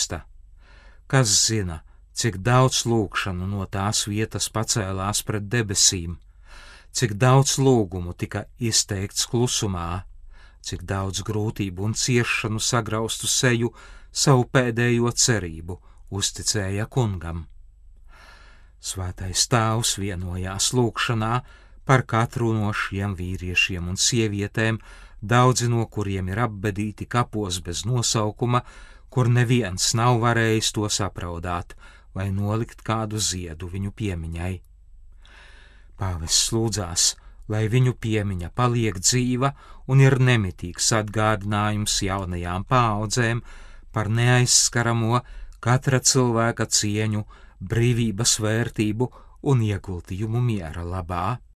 Krista. Kas zina, cik daudz lūgšanu no tās vietas pacēlās pret debesīm, cik daudz lūgumu tika izteikts klusumā, cik daudz grūtību un ciešanu sagraustu seju savu pēdējo cerību uzticēja kungam. Svētais Tēvs vienojās lūgšanā par katru no šiem vīriešiem un sievietēm, daudzi no kuriem ir apbedīti kapos bez nosaukuma, kur neviens nav varējis tos apraudāt vai nolikt kādu ziedu viņu piemiņai. Pāvests lūdzās, lai viņu piemiņa paliek dzīva un ir nemitīgs atgādinājums jaunajām paaudzēm par neaizskaramo katra cilvēka cieņu, brīvības vērtību un ieguldījumu miera labā.